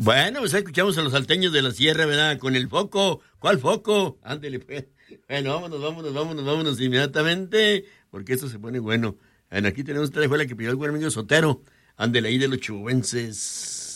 Bueno, pues escuchamos a los salteños de la sierra, ¿verdad? Con el foco. ¿Cuál foco? Ándele, pues. Bueno, vámonos inmediatamente, porque esto se pone bueno. Bueno, aquí tenemos otra escuela que pidió el buen amigo Sotero. Ándele ahí de los chubuenses.